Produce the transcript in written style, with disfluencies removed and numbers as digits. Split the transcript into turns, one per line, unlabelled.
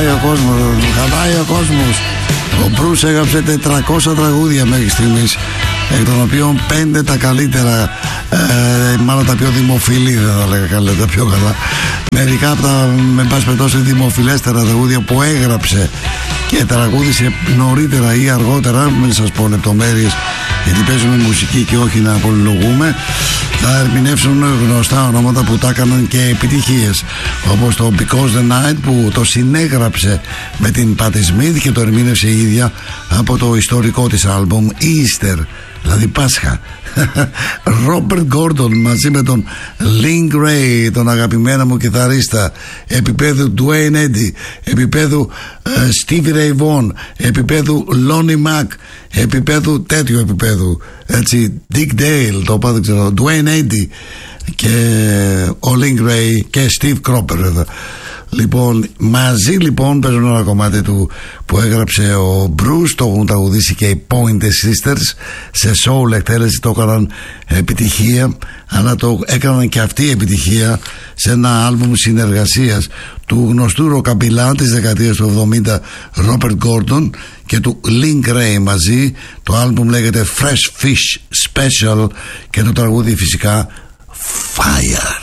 Χαλάει ο κόσμος. Ο Μπρους έγραψε 400 τραγούδια μέχρι στιγμής, εκ των οποίων 5 τα καλύτερα, μάλλον τα πιο δημοφιλή, δεν θα λέγα καλά, τα πιο καλά. Μερικά από τα, με πάση περιπτώσει, δημοφιλέστερα τραγούδια που έγραψε και τραγούδισε νωρίτερα ή αργότερα, μην σας πω λεπτομέρειες γιατί παίζουμε μουσική και όχι να πολυλογούμε. Θα ερμηνεύσουν γνωστά ονόματα που τα έκαναν και επιτυχίες, όπως το Because the Night που το συνέγραψε με την Patti Smith και το ερμήνευσε η ίδια από το ιστορικό της άλμπουμ Easter, δηλαδή Πάσχα. Robert Gordon μαζί με τον Link Ray, τον αγαπημένο μου κιθαρίστα, επίπεδου Dwayne Eddy, επίπεδου Stevie Ray Vaughan, επίπεδου Lonnie Mac, επίπεδου τέτοιο επίπεδου, έτσι, Dick Dale, το είπα, δεν ξέρω, Dwayne Eddy και ο Link Ray και Steve Cropper. Λοιπόν, μαζί λοιπόν παίζουν ένα κομμάτι του που έγραψε ο Bruce, το έχουν τραγουδήσει και οι Pointer Sisters σε soul εκτέλεση, το έκαναν επιτυχία, αλλά το έκαναν και αυτή η επιτυχία σε ένα άλμπουμ συνεργασίας του γνωστού ροκαμπιλά της δεκαετίας του 70 Robert Gordon και του Link Ray μαζί. Το άλμπουμ λέγεται Fresh Fish Special και το τραγούδι φυσικά Fire.